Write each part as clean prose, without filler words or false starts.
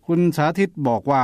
คุณสาธิตบอกว่า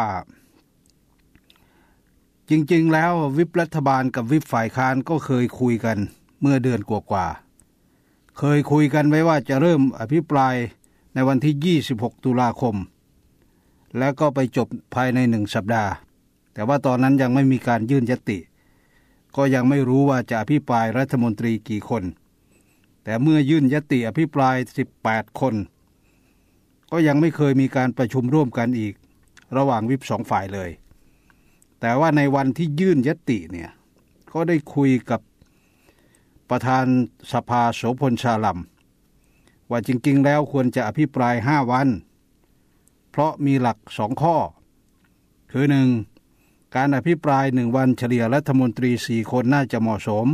จริงๆแล้ววิปรัฐบาลกับวิปฝ่ายค้านก็เคยคุยกันเมื่อเดือนกว่าๆเคยคุยกันไว้ว่าจะเริ่มอภิปรายในวันที่26ตุลาคมแล้วก็ไปจบภายใน1สัปดาห์แต่ว่าตอนนั้นยังไม่มีการยื่นญัตติก็ยังไม่รู้ว่าจะอภิปรายรัฐมนตรีกี่คนแต่เมื่อยื่นญัตติอภิปราย18คนก็ยังไม่เคยมีการประชุมร่วมกันอีกระหว่างวิป2ฝ่ายเลยแต่ว่าในวันที่ยื่นญัตติเนี่ยก็ได้คุยกับประธานสภาโสพลชาลัมว่าจริงๆแล้วควรจะอภิปราย5วันเพราะมีหลัก2ข้อคือ1การอภิปราย1วันเฉลี่ยรัฐมนตรี4คนน่าจะเหมาะสม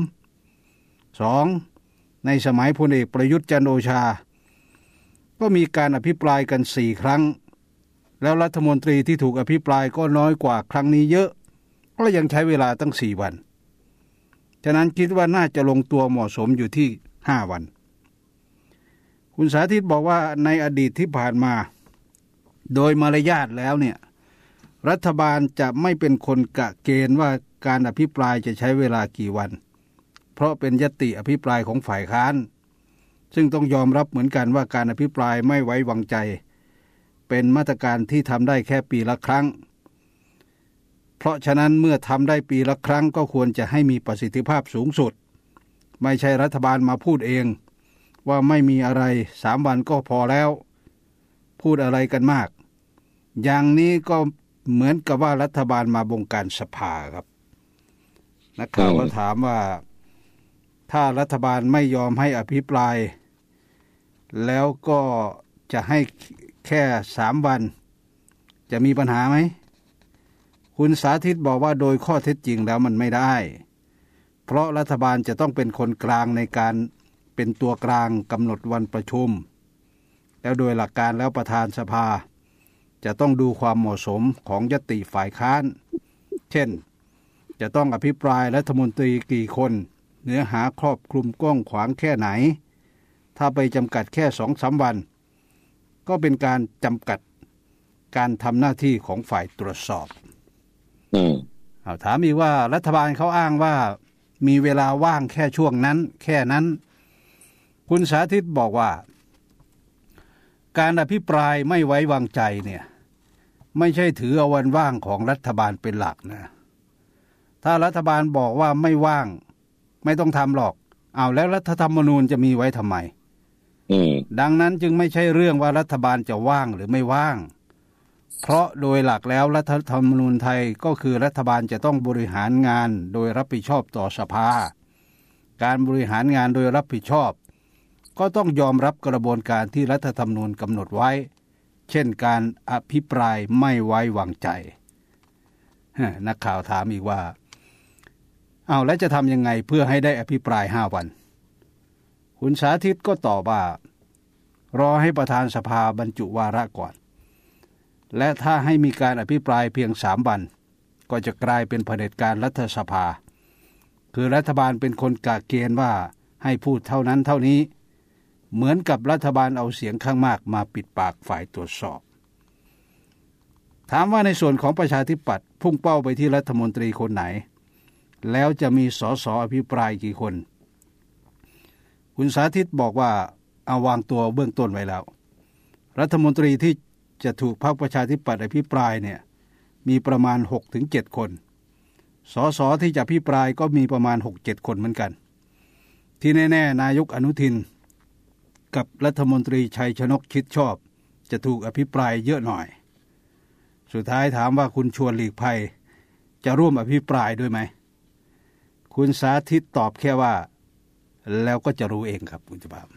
2ในสมัยพลเอกประยุทธ์จันทร์โอชาก็มีการอภิปรายกัน4ครั้งแล้วรัฐมนตรีที่ถูกอภิปรายก็น้อยกว่าครั้งนี้เยอะก็ยังใช้เวลาตั้ง4วันฉะนั้นคิดว่าน่าจะลงตัวเหมาะสมอยู่ที่5วันคุณสาธิตบอกว่าในอดีตที่ผ่านมาโดยมารยาทแล้วเนี่ยรัฐบาลจะไม่เป็นคนกะเกณฑ์ว่าการอภิปรายจะใช้เวลากี่วันเพราะเป็นญัตติอภิปรายของฝ่ายค้านซึ่งต้องยอมรับเหมือนกันว่าการอภิปรายไม่ไว้วางใจเป็นมาตรการที่ทำได้แค่ปีละครั้งเพราะฉะนั้นเมื่อทำได้ปีละครั้งก็ควรจะให้มีประสิทธิภาพสูงสุดไม่ใช่รัฐบาลมาพูดเองว่าไม่มีอะไร3วันก็พอแล้วพูดอะไรกันมากอย่างนี้ก็เหมือนกับว่ารัฐบาลมาบงการสภาครับนักข่าวก็ถามว่าถ้ารัฐบาลไม่ยอมให้อภิปรายแล้วก็จะให้แค่3วันจะมีปัญหาไหมคุณสาธิตบอกว่าโดยข้อเท็จจริงแล้วมันไม่ได้เพราะรัฐบาลจะต้องเป็นคนกลางในการเป็นตัวกลางกำหนดวันประชุมแล้วโดยหลักการแล้วประธานสภาจะต้องดูความเหมาะสมของญัตติฝ่ายค้านเช่นจะต้องอภิปรายรัฐมนตรีกี่คนเนื้อหาครอบคลุมกว้างขวางแค่ไหนถ้าไปจำกัดแค่ 2-3 วันก็เป็นการจำกัดการทำหน้าที่ของฝ่ายตรวจสอบถามอีกว่ารัฐบาลเขาอ้างว่ามีเวลาว่างแค่ช่วงนั้นแค่นั้นคุณสาธิตบอกว่าการอภิปรายไม่ไว้วางใจเนี่ยไม่ใช่ถือเอาวันว่างของรัฐบาลเป็นหลักนะถ้ารัฐบาลบอกว่าไม่ว่างไม่ต้องทำหรอกเอาแล้วรัฐธรรมนูญจะมีไว้ทำไมดังนั้นจึงไม่ใช่เรื่องว่ารัฐบาลจะว่างหรือไม่ว่างเพราะโดยหลักแล้วรัฐธรรมนูญไทยก็คือรัฐบาลจะต้องบริหารงานโดยรับผิดชอบต่อสภาการบริหารงานโดยรับผิดชอบก็ต้องยอมรับกระบวนการที่รัฐธรรมนูญกำหนดไว้เช่นการอภิปรายไม่ไว้วางใจนักข่าวถามอีกว่าเอาแล้วจะทำยังไงเพื่อให้ได้อภิปราย5วันคุณสาธิตก็ตอบว่ารอให้ประธานสภาบรรจุวาระก่อนและถ้าให้มีการอภิปรายเพียง3วันก็จะกลายเป็นเผด็จการรัฐสภาคือรัฐบาลเป็นคนกะเกณฑ์ว่าให้พูดเท่านั้นเท่านี้เหมือนกับรัฐบาลเอาเสียงข้างมากมาปิดปากฝ่ายตรวจสอบถามว่าในส่วนของประชาธิปัตย์พุ่งเป้าไปที่รัฐมนตรีคนไหนแล้วจะมีสสอภิปรายกี่คนคุณสาธิตบอกว่าเอาวางตัวเบื้องต้นไว้แล้วรัฐมนตรีที่จะถูกพรรคประชาธิปัตย์อภิปรายเนี่ยมีประมาณ 6-7 คนสสที่จะอภิปรายก็มีประมาณ 6-7 คนเหมือนกันที่แน่ๆนายกอนุทินกับรัฐมนตรีชัยชนกชิดชอบจะถูกอภิปรายเยอะหน่อยสุดท้ายถามว่าคุณชวนหลีกภัยจะร่วมอภิปรายด้วยไหมคุณสาธิตตอบแค่ว่าแล้วก็จะรู้เองครับคุณจบาม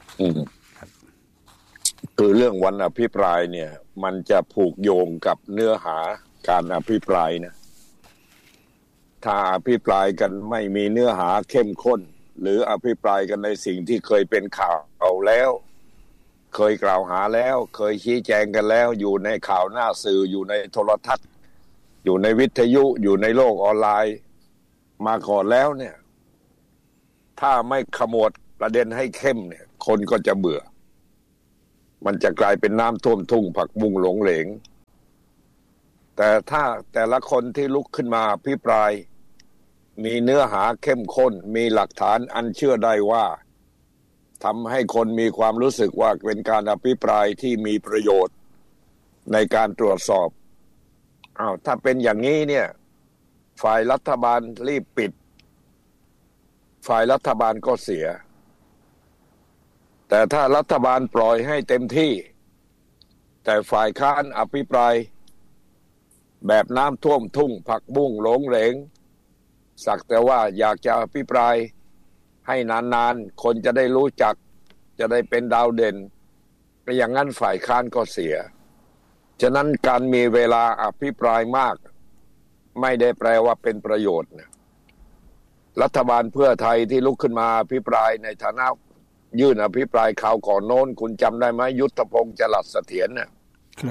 คือเรื่องวันอภิปรายเนี่ยมันจะผูกโยงกับเนื้อหาการอภิปรายนะถ้าอภิปรายกันไม่มีเนื้อหาเข้มข้นหรืออภิปรายกันในสิ่งที่เคยเป็นข่าวเอาแล้วเคยกล่าวหาแล้วเคยชี้แจงกันแล้วอยู่ในข่าวหน้าสื่ออยู่ในโทรทัศน์อยู่ในวิทยุอยู่ในโลกออนไลน์มาก่อนแล้วเนี่ยถ้าไม่ขมวดประเด็นให้เข้มเนี่ยคนก็จะเบื่อมันจะกลายเป็นน้ำท่วมทุ่งผักบุ้งหลงเหลงแต่ถ้าแต่ละคนที่ลุกขึ้นมาอภิปรายมีเนื้อหาเข้มข้นมีหลักฐานอันเชื่อได้ว่าทำให้คนมีความรู้สึกว่าเป็นการอภิปรายที่มีประโยชน์ในการตรวจสอบถ้าเป็นอย่างนี้เนี่ยฝ่ายรัฐบาลรีบปิดฝ่ายรัฐบาลก็เสียแต่ถ้ารัฐบาลปล่อยให้เต็มที่แต่ฝ่ายค้านอภิปรายแบบน้ำท่วมทุ่งผักบุ้งหลงเหลงสักแต่ว่าอยากจะอภิปรายให้นานๆคนจะได้รู้จักจะได้เป็นดาวเด่นอย่างนั้นฝ่ายค้านก็เสียฉะนั้นการมีเวลาอภิปรายมากไม่ได้แปลว่าเป็นประโยชน์นะรัฐบาลเพื่อไทยที่ลุกขึ้นมาอภิปรายในฐานะยื่นอภิปรายข่าวก่อนโน้นคุณจำได้ไหมยุทธพงษ์จรัสเสถียรเนี่ย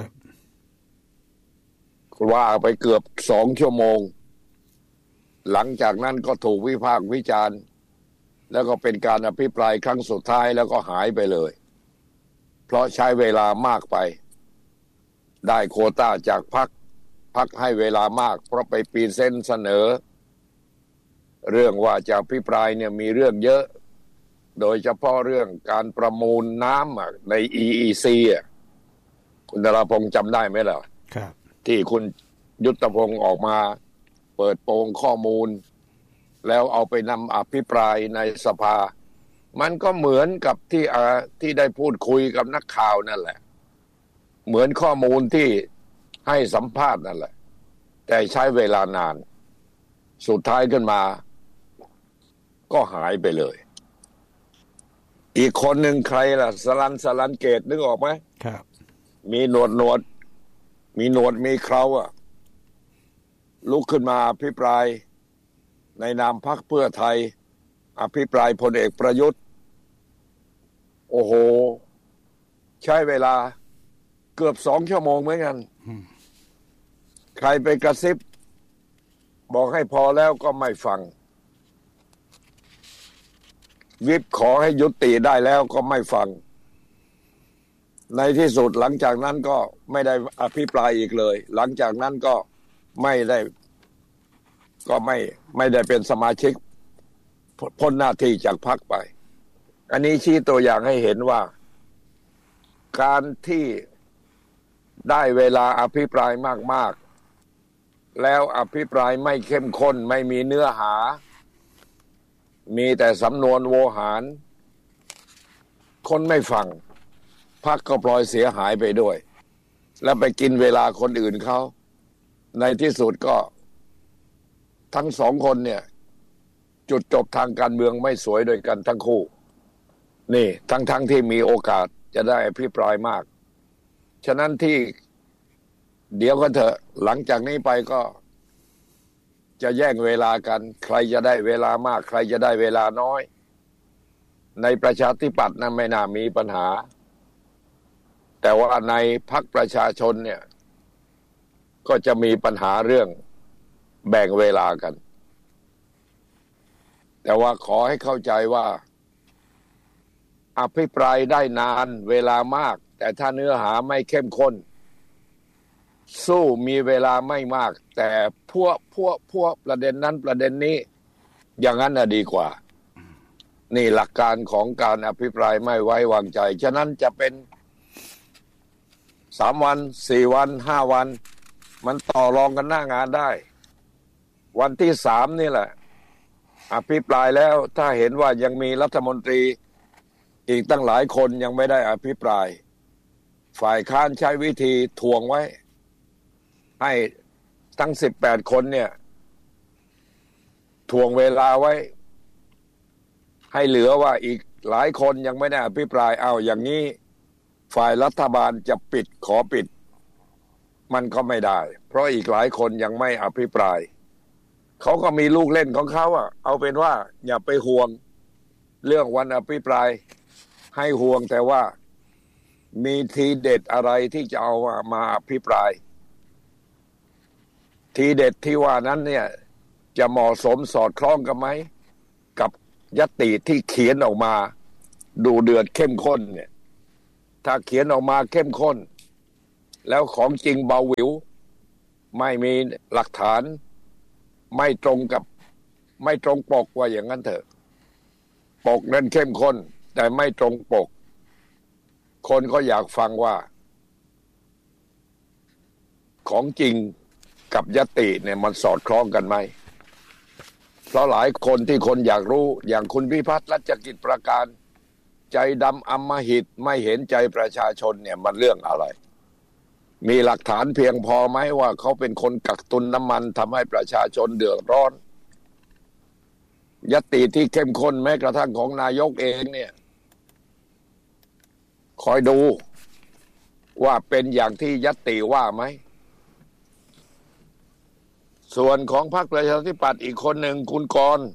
ว่าไปเกือบ2 ชั่วโมงหลังจากนั้นก็ถูกวิพากษ์วิจารณ์แล้วก็เป็นการอภิปรายครั้งสุดท้ายแล้วก็หายไปเลยเพราะใช้เวลามากไปได้โควต้าจากพรรคให้เวลามากเพราะไปพรีเซนต์เสนอเรื่องว่าจะอภิปรายเนี่ยมีเรื่องเยอะโดยเฉพาะเรื่องการประมูลน้ำใน EEC คุณธราพงษ์จำได้ไหมล่ะครับที่คุณยุทธพงษ์ออกมาเปิดโปงข้อมูลแล้วเอาไปนำอภิปรายในสภามันก็เหมือนกับที่ได้พูดคุยกับนักข่าวนั่นแหละเหมือนข้อมูลที่ให้สัมภาษณ์นั่นแหละแต่ใช้เวลานานสุดท้ายขึ้นมาก็หายไปเลยอีกคนหนึ่งใครล่ะสลันเกตนึกออกไหมครับมีหนวดมีเคราลุกขึ้นมาอภิปรายในนามพรรคเพื่อไทยอภิปรายพลเอกประยุทธ์โอ้โหใช้เวลาเกือบ2 ชั่วโมงเหมือนกันใครไปกระซิบบอกให้พอแล้วก็ไม่ฟังวิปขอให้ยุติได้แล้วก็ไม่ฟังในที่สุดหลังจากนั้นก็ไม่ได้อภิปรายอีกเลยหลังจากนั้นก็ไม่ได้เป็นสมาชิกพ้นหน้าที่จากพรรคไปอันนี้ชี้ตัวอย่างให้เห็นว่าการที่ได้เวลาอภิปรายมากๆแล้วอภิปรายไม่เข้มข้นไม่มีเนื้อหามีแต่สำนวนโวหารคนไม่ฟังพรรคก็ปล่อยเสียหายไปด้วยแล้วไปกินเวลาคนอื่นเขาในที่สุดก็ทั้ง2 คนเนี่ยจุดจบทางการเมืองไม่สวยโดยกันทั้งคู่นี่ทั้งที่มีโอกาสจะได้อภิปรายมากฉะนั้นที่เดี๋ยวก็เถอะหลังจากนี้ไปก็จะแย่งเวลากันใครจะได้เวลามากใครจะได้เวลาน้อยในประชาธิปัตย์นั้นไม่น่ามีปัญหาแต่ว่าในพรรคประชาชนเนี่ยก็จะมีปัญหาเรื่องแบ่งเวลากันแต่ว่าขอให้เข้าใจว่าอภิปรายได้นานเวลามากแต่ถ้าเนื้อหาไม่เข้มข้นสู้มีเวลาไม่มากแต่พวกประเด็นนั้นประเด็นนี้อย่างนั้นน่ะดีกว่านี่หลักการของการอภิปรายไม่ไว้วางใจฉะนั้นจะเป็น3 วัน4 วัน5 วันมันต่อรองกันหน้างานได้วันที่3นี่แหละอภิปรายแล้วถ้าเห็นว่ายังมีรัฐมนตรีอีกตั้งหลายคนยังไม่ได้อภิปรายฝ่ายค้านใช้วิธีทวงไว้ให้ทั้ง18 คนเนี่ยทวงเวลาไว้ให้เหลือว่าอีกหลายคนยังไม่ได้อภิปรายอย่างนี้ฝ่ายรัฐบาลจะขอปิดมันก็ไม่ได้เพราะอีกหลายคนยังไม่อภิปรายเขาก็มีลูกเล่นของเขาเอาเป็นว่าอย่าไปห่วงเรื่องวันอภิปรายให้ห่วงแต่ว่ามีทีเด็ดอะไรที่จะเอามาอภิปรายทีเด็ดที่ว่านั้นเนี่ยจะเหมาะสมสอดคล้องกันไหมกับญัตติที่เขียนออกมาดูเดือดเข้มข้นเนี่ยถ้าเขียนออกมาเข้มข้นแล้วของจริงเบาหวิวไม่มีหลักฐานไม่ตรงปกว่าอย่างนั้นเถอะปกนั้นเข้มข้นแต่ไม่ตรงปกคนก็อยากฟังว่าของจริงกับญัตติเนี่ยมันสอดคล้องกันไหมเพราะหลายคนที่คนอยากรู้อย่างคุณพิพัฒน์รัชกิจประการใจดำอำมหิตไม่เห็นใจประชาชนเนี่ยมันเรื่องอะไรมีหลักฐานเพียงพอไหมว่าเขาเป็นคนกักตุนน้ำมันทำให้ประชาชนเดือดร้อนญัตติที่เข้มข้นแม้กระทั่งของนายกเองเนี่ยคอยดูว่าเป็นอย่างที่ญัตติว่าไหมส่วนของพรรคประชาธิปัตย์อีกคนหนึ่งคุณกรณ์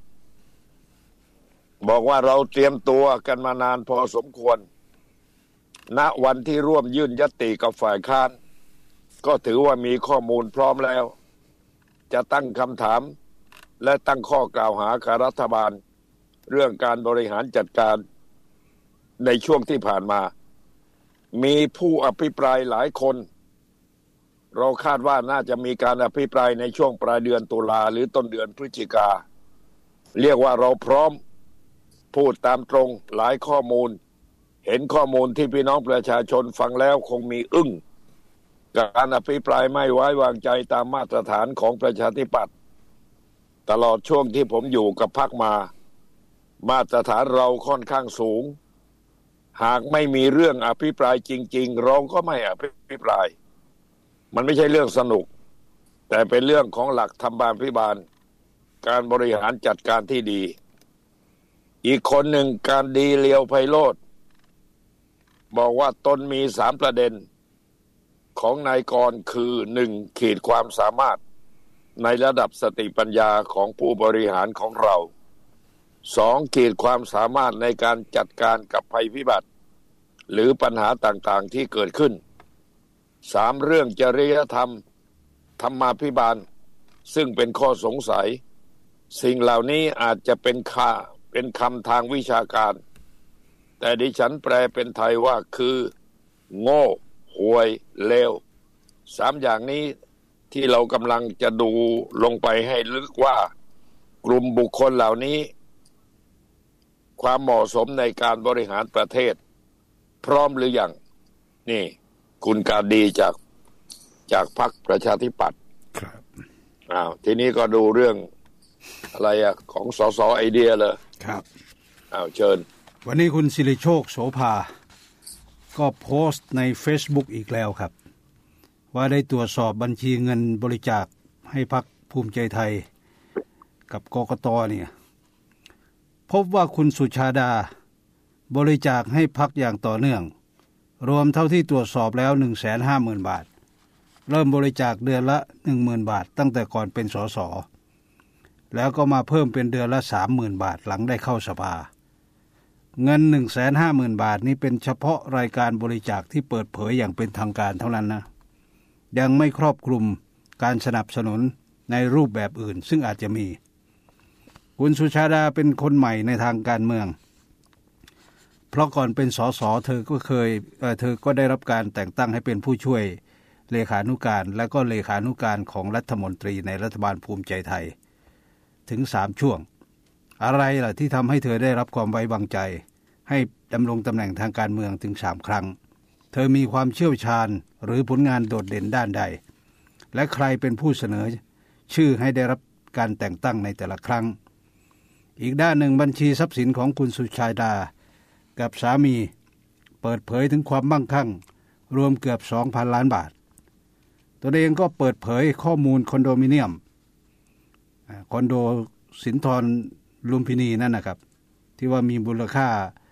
บอกว่าเราเตรียมตัวกันมานานพอสมควรณวันที่ร่วมยื่นญัตติกับฝ่ายค้านก็ถือว่ามีข้อมูลพร้อมแล้วจะตั้งคำถามและตั้งข้อกล่าวหากับรัฐบาลเรื่องการบริหารจัดการในช่วงที่ผ่านมามีผู้อภิปรายหลายคนเราคาดว่าน่าจะมีการอภิปรายในช่วงปลายเดือนตุลาหรือต้นเดือนพฤศจิกาเรียกว่าเราพร้อมพูดตามตรงหลายข้อมูลเห็นข้อมูลที่พี่น้องประชาชนฟังแล้วคงมีอึ้งการอภิปรายไม่ไว้วางใจตามมาตรฐานของประชาธิปัตย์ตลอดช่วงที่ผมอยู่กับพรรคมาตรฐานเราค่อนข้างสูงหากไม่มีเรื่องอภิปรายจริงๆเราก็ไม่อภิปรายมันไม่ใช่เรื่องสนุกแต่เป็นเรื่องของหลักธรรมาภิบาลการบริหารจัดการที่ดีอีกคนหนึ่งการดีเลียวไพโรจน์บอกว่าตนมี3ประเด็นของนายกรคือ 1. ขีดความสามารถในระดับสติปัญญาของผู้บริหารของเรา 2. ขีดความสามารถในการจัดการกับภัยพิบัติหรือปัญหาต่างๆที่เกิดขึ้น 3. เรื่องจริยธรรมธรรมาภิบาลซึ่งเป็นข้อสงสัยสิ่งเหล่านี้อาจจะเป็นคำทางวิชาการแต่ดิฉันแปลเป็นไทยว่าคือโง่ห่วยเลว3อย่างนี้ที่เรากำลังจะดูลงไปให้ลึกว่ากลุ่มบุคคลเหล่านี้ความเหมาะสมในการบริหารประเทศพร้อมหรือยังนี่คุณการดีจากพรรคประชาธิปัตย์ครับทีนี้ก็ดูเรื่องอะไรของสสไอเดียเลยครับเชิญวันนี้คุณสิริโชคโสภาก็โพสต์ใน Facebook อีกแล้วครับว่าได้ตรวจสอบบัญชีเงินบริจาคให้พรรคภูมิใจไทยกับกกต.เนี่ยพบว่าคุณสุชาดาบริจาคให้พรรคอย่างต่อเนื่องรวมเท่าที่ตรวจสอบแล้ว 150,000 บาทเริ่มบริจาคเดือนละ 10,000 บาทตั้งแต่ก่อนเป็นสสแล้วก็มาเพิ่มเป็นเดือนละ 30,000 บาทหลังได้เข้าสภาเงิน 150,000 บาทนี้เป็นเฉพาะรายการบริจาคที่เปิดเผยอย่างเป็นทางการเท่านั้นนะยังไม่ครอบคลุมการสนับสนุนในรูปแบบอื่นซึ่งอาจจะมีคุณสุชาดาเป็นคนใหม่ในทางการเมืองเพราะก่อนเป็นสสเธอก็ได้รับการแต่งตั้งให้เป็นผู้ช่วยเลขานุการและก็เลขานุการของรัฐมนตรีในรัฐบาลภูมิใจไทยถึง3ช่วงอะไรล่ะที่ทำให้เธอได้รับความไว้วางใจให้ดำรงตำแหน่งทางการเมืองถึง3ครั้งเธอมีความเชี่ยวชาญหรือผลงานโดดเด่นด้านใดและใครเป็นผู้เสนอชื่อให้ได้รับการแต่งตั้งในแต่ละครั้งอีกด้านหนึ่งบัญชีทรัพย์สินของคุณสุชาดากับสามีเปิดเผยถึงความมั่งคั่งรวมเกือบ 2,000 ล้านบาทตัวเองก็เปิดเผยข้อมูลคอนโดมิเนียมคอนโดสินทรลุมพินีนั่นนะครับที่ว่ามีมูลค่า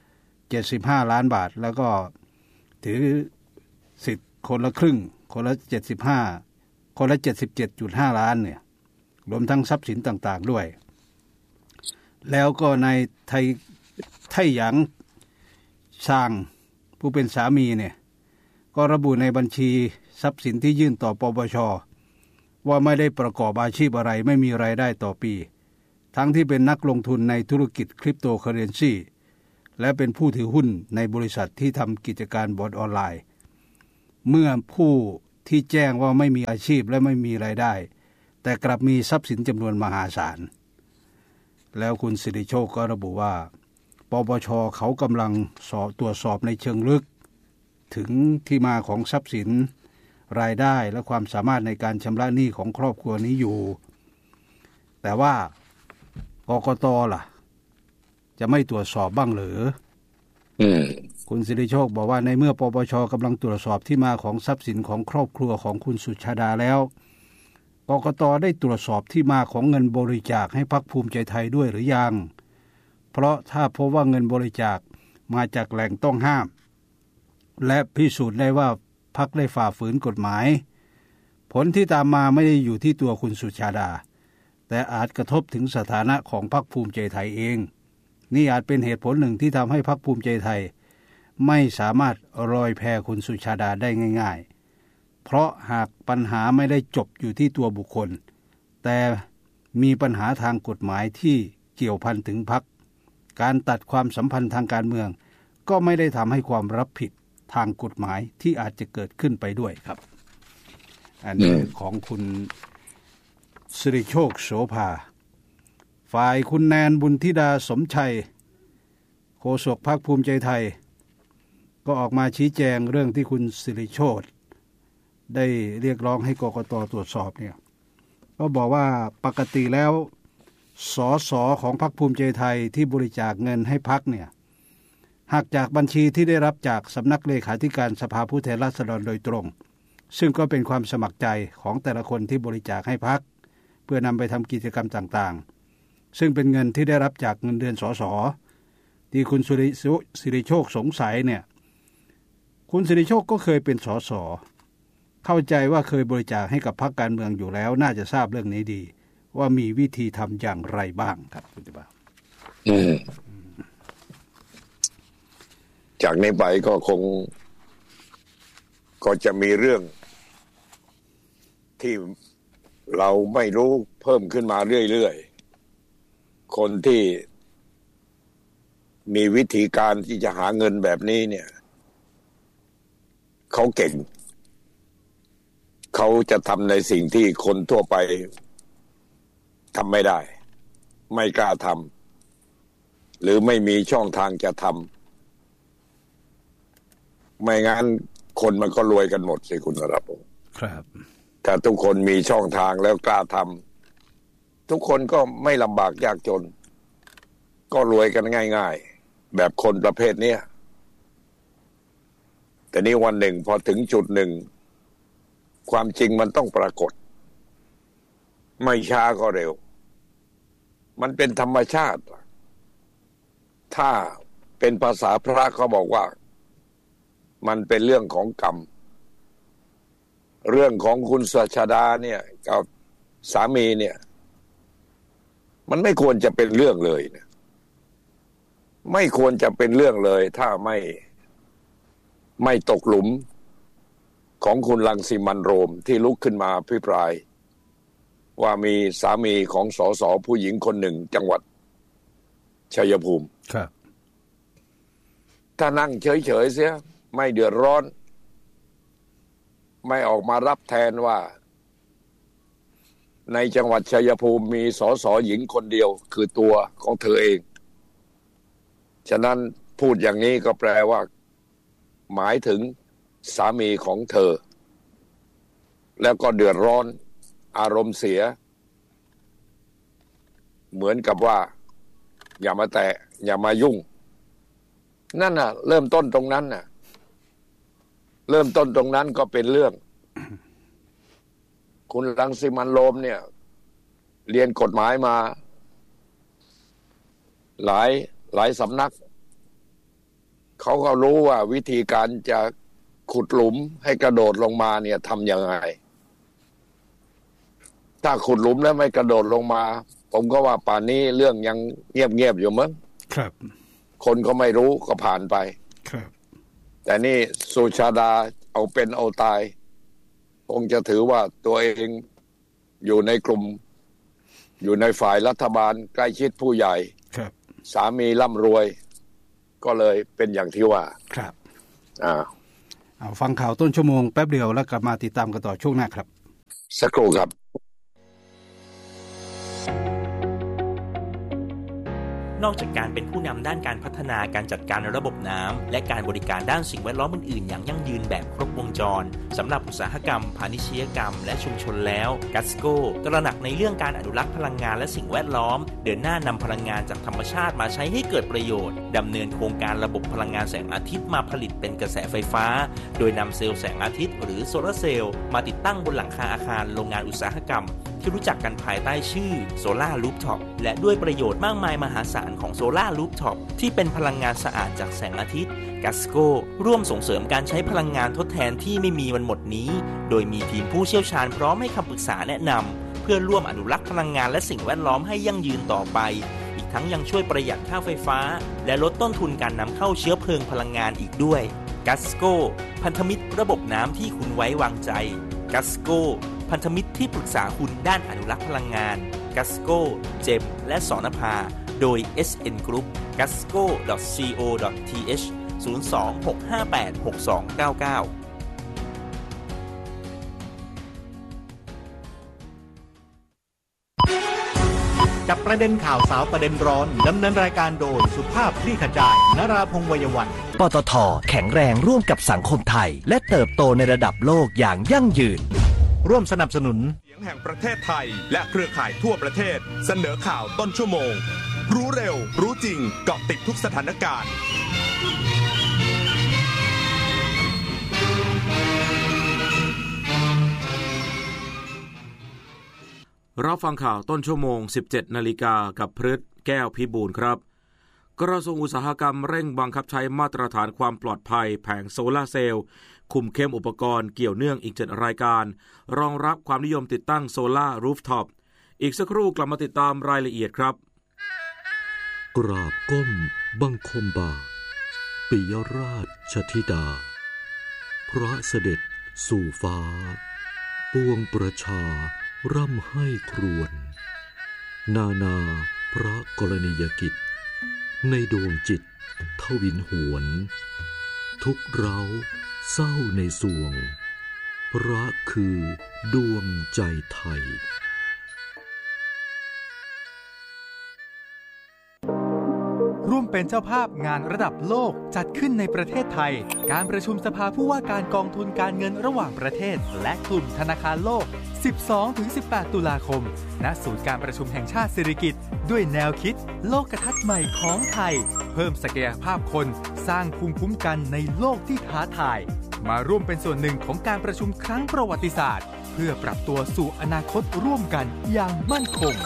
75 ล้านบาทแล้วก็ถือสิทธิ์คนละครึ่งคนละ75คนละ 77.5 ล้านเนี่ยรวมทั้งทรัพย์สินต่างๆด้วยแล้วก็ในไทหยางซางผู้เป็นสามีเนี่ยก็ระบุในบัญชีทรัพย์สินที่ยื่นต่อปปช.ว่าไม่ได้ประกอบอาชีพอะไรไม่มีรายได้ต่อปีทั้งที่เป็นนักลงทุนในธุรกิจคริปโตเคอเรนซีและเป็นผู้ถือหุ้นในบริษัทที่ทำกิจการบอร์ดออนไลน์เมื่อผู้ที่แจ้งว่าไม่มีอาชีพและไม่มีรายได้แต่กลับมีทรัพย์สินจำนวนมหาศาลแล้วคุณสิริโชคก็ระบุว่าปปช.เขากำลังตรวจสอบในเชิงลึกถึงที่มาของทรัพย์สินรายได้และความสามารถในการชำระหนี้ของครอบครัวนี้อยู่แต่ว่ากกต.ล่ะจะไม่ตรวจสอบบ้างหรือคุณสิริโชคบอกว่าในเมื่อปปช.กำลังตรวจสอบที่มาของทรัพย์สินของครอบครัวของคุณสุชาดาแล้วกกต.ได้ตรวจสอบที่มาของเงินบริจาคให้พรรคภูมิใจไทยด้วยหรือยังเพราะถ้าพบว่าเงินบริจาคมาจากแหล่งต้องห้ามและพิสูจน์ได้ว่าพรรคได้ฝ่าฝืนกฎหมายผลที่ตามมาไม่ได้อยู่ที่ตัวคุณสุชาดาแต่อาจกระทบถึงสถานะของพรรคภูมิใจไทยเองนี่อาจเป็นเหตุผลหนึ่งที่ทำให้พรรคภูมิใจไทยไม่สามารถลอยแพคุณสุชาดาได้ง่ายๆเพราะหากปัญหาไม่ได้จบอยู่ที่ตัวบุคคลแต่มีปัญหาทางกฎหมายที่เกี่ยวพันถึงพรรคการตัดความสัมพันธ์ทางการเมืองก็ไม่ได้ทำให้ความรับผิดทางกฎหมายที่อาจจะเกิดขึ้นไปด้วยครับอันนี้ของคุณสิริโชคโสภาฝ่ายคุณแนนบุญธิดาสมชัยโฆษกพรรคภูมิใจไทยก็ออกมาชี้แจงเรื่องที่คุณสิริโชติได้เรียกร้องให้กกต.ตรวจสอบเนี่ยก็บอกว่าปกติแล้วสสของพรรคภูมิใจไทยที่บริจาคเงินให้พรรคเนี่ยหากจากบัญชีที่ได้รับจากสำนักเลขาธิการสภาผู้แทนราษฎรโดยตรงซึ่งก็เป็นความสมัครใจของแต่ละคนที่บริจาคให้พรรคเพื่อนำไปทำกิจกรรมต่างๆซึ่งเป็นเงินที่ได้รับจากเงินเดือนสสที่คุณสิริโชคสงสัยเนี่ยคุณสิริโชคก็เคยเป็นสสเข้าใจว่าเคยบริจาคให้กับพรรคการเมืองอยู่แล้วน่าจะทราบเรื่องนี้ดีว่ามีวิธีทำอย่างไรบ้างครับคุณติบาจากนี้ไปก็คงก็จะมีเรื่องที่เราไม่รู้เพิ่มขึ้นมาเรื่อยๆคนที่มีวิธีการที่จะหาเงินแบบนี้เนี่ยเขาเก่งเขาจะทำในสิ่งที่คนทั่วไปทำไม่ได้ไม่กล้าทำหรือไม่มีช่องทางจะทำไม่งั้นคนมันก็รวยกันหมดสิคุณครับผมครับถ้าทุกคนมีช่องทางแล้วกล้าทำทุกคนก็ไม่ลำบากยากจนก็รวยกันง่ายๆแบบคนประเภทนี้แต่นี่วันหนึ่งพอถึงจุดหนึ่งความจริงมันต้องปรากฏไม่ช้าก็เร็วมันเป็นธรรมชาติถ้าเป็นภาษาพระเขาบอกว่ามันเป็นเรื่องของกรรมเรื่องของคุณสุชาดาเนี่ยกับสามีเนี่ยมันไม่ควรจะเป็นเรื่องเลยนะไม่ควรจะเป็นเรื่องเลยถ้าไม่ตกหลุมของคุณรังสิมันต์โรมที่ลุกขึ้นมาอภิปรายว่ามีสามีของสสผู้หญิงคนหนึ่งจังหวัดชัยภูมิครับถ้านั่งเฉยๆเสียไม่เดือดร้อนไม่ออกมารับแทนว่าในจังหวัดชัยภูมิมีสสหญิงคนเดียวคือตัวของเธอเองฉะนั้นพูดอย่างนี้ก็แปลว่าหมายถึงสามีของเธอแล้วก็เดือดร้อนอารมณ์เสียเหมือนกับว่าอย่ามาแตะอย่ามายุ่งนั่นน่ะเริ่มต้นตรงนั้นน่ะเริ่มต้นตรงนั้นก็เป็นเรื่องคุณรังสิมันต์โรมเนี่ยเรียนกฎหมายมาหลายสำนักเขาก็รู้ว่าวิธีการจะขุดหลุมให้กระโดดลงมาเนี่ยทำยังไงถ้าขุดหลุมแล้วไม่กระโดดลงมาผมก็ว่าป่านนี้เรื่องยังเงียบอยู่มั้งครับคนก็ไม่รู้ก็ผ่านไปครับแต่นี่สุชาดาเอาเป็นเอาตายคงจะถือว่าตัวเองอยู่ในกลุ่มอยู่ในฝ่ายรัฐบาลใกล้ชิดผู้ใหญ่ครับสามีร่ำรวยก็เลยเป็นอย่างที่ว่าครับฟังข่าวต้นชั่วโมงแป๊บเดียวแล้วกลับมาติดตามกันต่อช่วงหน้าครับสักครู่ครับนอกจากการเป็นผู้นำด้านการพัฒนาการจัดการระบบน้ำและการบริการด้านสิ่งแวดล้อมอื่นๆอย่างยั่งยืนแบบครบวงจรสำหรับอุตสาหกรรมพาณิชยกรรมและชุมชนแล้วกัสโก้ตระหนักในเรื่องการอนุรักษ์พลังงานและสิ่งแวดล้อมเดินหน้านำพลังงานจากธรรมชาติมาใช้ให้เกิดประโยชน์ดำเนินโครงการระบบพลังงานแสงอาทิตย์มาผลิตเป็นกระแสไฟฟ้าโดยนำเซลล์แสงอาทิตย์หรือโซลาร์เซลล์มาติดตั้งบนหลังคาอาคารโรงงานอุตสาหกรรมที่รู้จักกันภายใต้ชื่อโซล่ารูฟท็อปและด้วยประโยชน์มากมายมหาศาลของโซล่ารูฟท็อปที่เป็นพลังงานสะอาดจากแสงอาทิตย์กัสโก้ร่วมส่งเสริมการใช้พลังงานทดแทนที่ไม่มีวันหมดนี้โดยมีทีมผู้เชี่ยวชาญพร้อมให้คำปรึกษาแนะนำเพื่อร่วมอนุรักษ์พลังงานและสิ่งแวดล้อมให้ยั่งยืนต่อไปอีกทั้งยังช่วยประหยัดค่าไฟฟ้าและลดต้นทุนการนำเข้าเชื้อเพลิงพลังงานอีกด้วยกัสโก้พันธมิตรระบบน้ำที่คุณไว้วางใจกัสโก้พันธมิตรที่ปรึกษาคุณด้านอนุรักษ์พลังงานกัสโก้เจมและสนภาโดย SN Group gasco.co.th 02-658-6299 จับประเด็นข่าวสาวประเด็นร้อนดำเนินรายการโดยสุภาพคลี่ขจายนราพงษ์วัยวันปตท.แข็งแรงร่วมกับสังคมไทยและเติบโตในระดับโลกอย่างยั่งยืนร่วมสนับสนุนเสียงแห่งประเทศไทยและเครือข่ายทั่วประเทศเสนอข่าวต้นชั่วโมงรู้เร็วรู้จริงเกาะติดทุกสถานการณ์รับฟังข่าวต้นชั่วโมง 17 นาฬิกากับพฤทธิ์แก้วพิบูลครับกระทรวงอุตสาหกรรมเร่งบังคับใช้มาตรฐานความปลอดภัยแผงโซลาร์เซลล์คุมเข้มอุปกรณ์เกี่ยวเนื่องอีก7รายการรองรับความนิยมติดตั้งโซลาร์รูฟท็อปอีกสักครู่กลับมาติดตามรายละเอียดครับกราบก้มบังคมบาทปิยราชธิดาพระเสด็จสู่ฟ้าปวงประชาร่ำให้ครวญนานาพระกรณียกิจในดวงจิตทวินหวนทุกเร้าเศร้าในสวงพระคือดวงใจไทยร่วมเป็นเจ้าภาพงานระดับโลกจัดขึ้นในประเทศไทยการประชุมสภาผู้ว่าการกองทุนการเงินระหว่างประเทศและกลุ่มธนาคารโลก 12-18 ตุลาคมณศูนย์การประชุมแห่งชาติสิริกิติ์ด้วยแนวคิดโลกทัศน์ใหม่ของไทยเพิ่มศักยภาพคนสร้างภูมิคุ้มกันในโลกที่ท้าทายมาร่วมเป็นส่วนหนึ่งของการประชุมครั้งประวัติศาสตร์เพื่อปรับตัวสู่อนาคตร่วมกันอย่างมั่นคง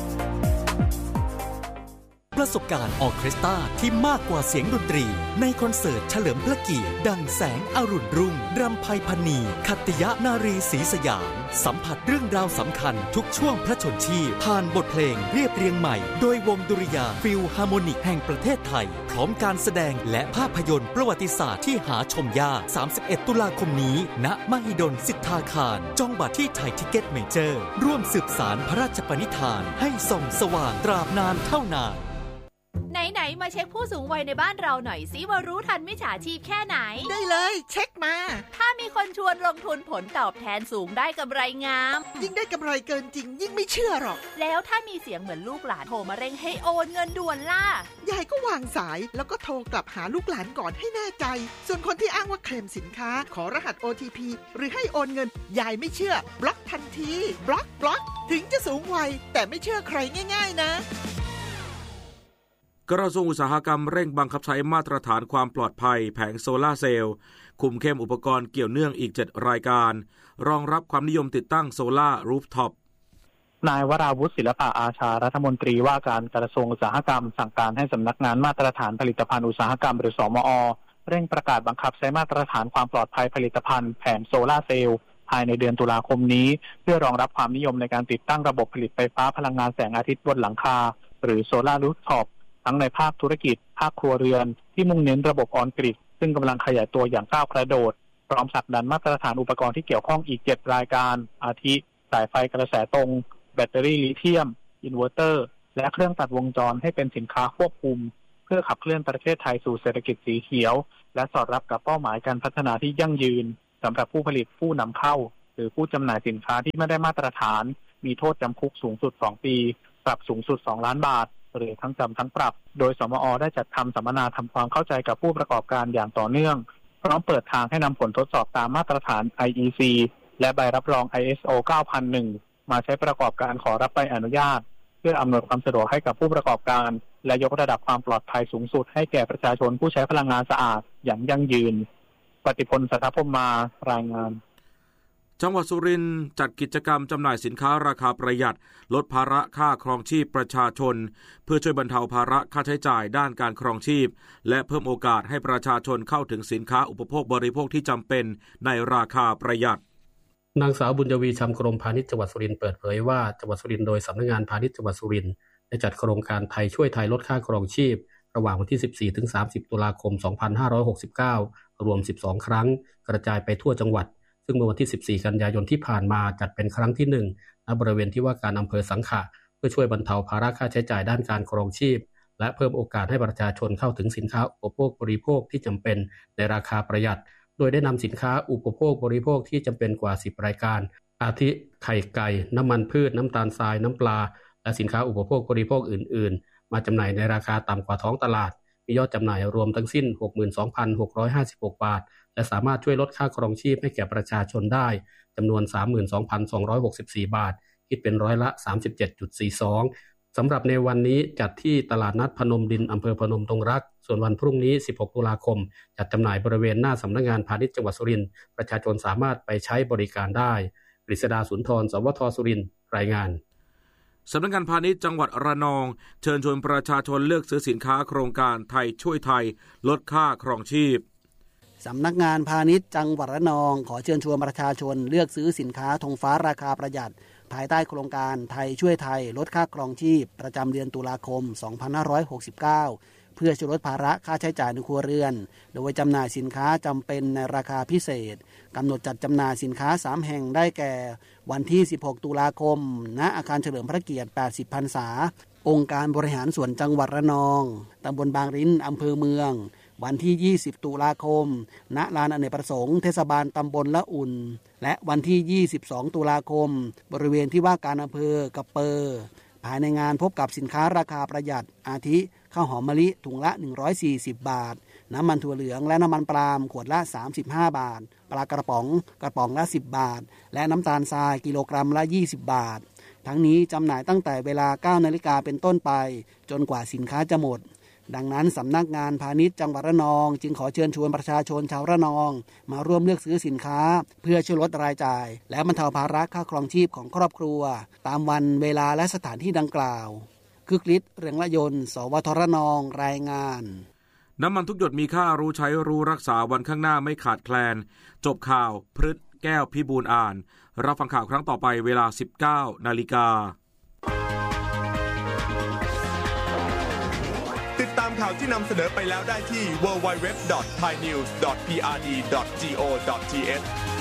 ประสบการณ์ออร์เคสตราที่มากกว่าเสียงดนตรีในคอนเสิร์ตเฉลิมพระเกียรติดังแสงอรุณรุ่งรำไพพรรณีขัตติยนารีศรีสยามสัมผัสเรื่องราวสำคัญทุกช่วงพระชนชีพผ่านบทเพลงเรียบเรียงใหม่โดยวงดุริยางค์ฟิลฮาร์โมนิกแห่งประเทศไทยพร้อมการแสดงและภาพยนตร์ประวัติศาสตร์ที่หาชมยาก31 ตุลาคมนี้ณมหิดลสิทธาคารจองบัตรที่ไทยทิเก็ตเมเจอร์ร่วมสืบสานพระราชปณิธานให้ส่องสว่างตราบนานเท่านานไหนๆมาเช็คผู้สูงวัยในบ้านเราหน่อยสิว่ารู้ทันมิจฉาชีพแค่ไหนได้เลยเช็คมาถ้ามีคนชวนลงทุนผลตอบแทนสูงได้กำไรงามยิ่งได้กำไรเกินจริงยิ่งไม่เชื่อหรอกแล้วถ้ามีเสียงเหมือนลูกหลานโทรมาเร่งให้โอนเงินด่วนล่ะยายก็วางสายแล้วก็โทรกลับหาลูกหลานก่อนให้แน่ใจส่วนคนที่อ้างว่าเคลมสินค้าขอรหัส OTP หรือให้โอนเงินยายไม่เชื่อบล็อกทันทีบล็อกถึงจะสูงวัยแต่ไม่เชื่อใครง่ายๆนะกระทรวงอุตสาหกรรมเร่งบังคับใช้มาตรฐานความปลอดภัยแผงโซลาร์เซลล์คุมเข้มอุปกรณ์เกี่ยวเนื่องอีก7รายการรองรับความนิยมติดตั้งโซลาร์รูฟท็อปนายวราวุฒิศิลปะอาชารัฐมนตรีว่าการกระทรวงอุตสาหกรรมสั่งการให้สำนักงานมาตรฐานผลิตภัณฑ์อุตสาหกรรมหรือสมอ.เร่งประกาศบังคับใช้มาตรฐานความปลอดภัยผลิตภัณฑ์แผงโซลาร์เซลล์ภายในเดือนตุลาคมนี้เพื่อรองรับความนิยมในการติดตั้งระบบผลิตไฟฟ้าพลังงานแสงอาทิตย์บนหลังคาหรือโซลาร์รูฟท็อปทั้งในภาคธุรกิจภาคครัวเรือนที่มุ่งเน้นระบบออนกริดซึ่งกำลังขยายตัวอย่างก้าวกระโดดพร้อมผลักดันมาตรฐานอุปกรณ์ที่เกี่ยวข้องอีก7รายการอาทิสายไฟกระแสตรงแบตเตอรี่ลิเธียมอินเวอร์เตอร์และเครื่องตัดวงจรให้เป็นสินค้าควบคุมเพื่อขับเคลื่อนประเทศไทยสู่เศรษฐกิจสีเขียวและสอดรับกับเป้าหมายการพัฒนาที่ยั่งยืนสำหรับผู้ผลิตผู้นำเข้าหรือผู้จำหน่ายสินค้าที่ไม่ได้มาตรฐานมีโทษจำคุกสูงสุด2 ปีปรับสูงสุด2 ล้านบาทหรือทั้งจำทั้งปรับโดยสมอ.ได้จัดทำสัมมนาทำความเข้าใจกับผู้ประกอบการอย่างต่อเนื่องพร้อมเปิดทางให้นำผลทดสอบตามมาตรฐาน IEC และใบรับรอง ISO 9001 มาใช้ประกอบการขอรับใบอนุญาตเพื่ออำนวยความสะดวกให้กับผู้ประกอบการและยกระดับความปลอดภัยสูงสุดให้แก่ประชาชนผู้ใช้พลังงานสะอาดอย่างยั่งยืนปฏิพล สัทธพรหมารายงานจังหวัดสุรินทร์จัดกิจกรรมจำหน่ายสินค้าราคาประหยัดลดภาระค่าครองชีพประชาชนเพื่อช่วยบรรเทาภาระค่าใช้จ่ายด้านการครองชีพและเพิ่มโอกาสให้ประชาชนเข้าถึงสินค้าอุปโภคบริโภคที่จำเป็นในราคาประหยัดนางสาวบุญยวีชำกรมพาณิชย์จังหวัดสุรินทร์เปิดเผยว่าจังหวัดสุรินทร์โดยสำนักงานพาณิชย์จังหวัดสุรินทร์ได้จัดโครงการไทยช่วยไทยลดค่าครองชีพระหว่างวันที่ 14-30 ตุลาคม 2569 รวม 12 ครั้งกระจายไปทั่วจังหวัดซึ่งเมื่อวันที่ 14 กันยายนที่ผ่านมาจัดเป็นครั้งที่ 1 ณ บริเวณที่ว่าการอำเภอสังขะเพื่อช่วยบรรเทาภาระค่าใช้จ่ายด้านการครองชีพและเพิ่มโอกาสให้ประชาชนเข้าถึงสินค้าอุปโภคบริโภคที่จำเป็นในราคาประหยัดโดยได้นำสินค้าอุปโภคบริโภคที่จำเป็นกว่า 10 รายการอาทิไข่ไก่น้ำมันพืชน้ำตาลทรายน้ำปลาและสินค้าอุปโภคบริโภคอื่นๆมาจำหน่ายในราคาต่ำกว่าท้องตลาดมียอดจำหน่ายรวมทั้งสิ้น 62,656 บาทและสามารถช่วยลดค่าครองชีพให้แก่ประชาชนได้จำนวน 32,264 บาทคิดเป็นร้อยละ 37.42 สำหรับในวันนี้จัดที่ตลาดนัดพนมดินอำเภอพนมดงรักส่วนวันพรุ่งนี้ 16 ตุลาคมจัดจำหน่ายบริเวณหน้าสำนักงานพาณิชย์จังหวัดสุรินทร์ประชาชนสามารถไปใช้บริการได้กฤษดาสุนทร สวท.สุรินทร์รายงานสำนักงานพาณิชย์จังหวัดระนองเชิญชวนประชาชนเลือกซื้อสินค้าโครงการไทยช่วยไทยลดค่าครองชีพสำนักงานพาณิชย์จังหวัดระนองขอเชิญชวนประชาชนเลือกซื้อสินค้าธงฟ้าราคาประหยัดภายใต้โครงการไทยช่วยไทยลดค่าครองชีพประจำเดือนตุลาคม 2569 เพื่อช่วยลดภาระค่าใช้จ่ายในครัวเรือนโดยจำหน่ายสินค้าจำเป็นในราคาพิเศษกำหนดจัดจำหน่ายสินค้า3แห่งได้แก่วันที่ 16 ตุลาคมณอาคารเฉลิมพระเกียรติ 80 พรรษาองค์การบริหารส่วนจังหวัดระนองตำบลบางริ้นอำเภอเมืองวันที่ 20 ตุลาคมณลานอเนกประสงค์เทศบาลตำบลละอุ่นและวันที่ 22 ตุลาคมบริเวณที่ว่าการอำเภอกระเปอภายในงานพบกับสินค้าราคาประหยัดอาทิข้าวหอมมะลิถุงละ140 บาทน้ำมันถั่วเหลืองและน้ำมันปาล์มขวดละ35 บาทปลากระป๋องละ10 บาทและน้ำตาลทรายกิโลกรัมละ20 บาททั้งนี้จำหน่ายตั้งแต่เวลา 9 นาฬิกาเป็นต้นไปจนกว่าสินค้าจะหมดดังนั้นสำนักงานพาณิชย์จังหวัดระนองจึงขอเชิญชวนประชาชนชาวระนองมาร่วมเลือกซื้อสินค้าเพื่อช่วยลดรายจ่ายและบรรเทาภาระค่าครองชีพของครอบครัวตามวันเวลาและสถานที่ดังกล่าวคึกฤทธิ์เรืองละยนต์สวทระนองรายงานน้ำมันทุกหยดมีค่ารู้ใช้รู้รักษาวันข้างหน้าไม่ขาดแคลนจบข่าวพฤษแก้วพิบูลอ่านรับฟังข่าวครั้งต่อไปเวลา 19 นาฬิกาติดตามข่าวที่นำเสนอไปแล้วได้ที่ www.thainews.prd.go.th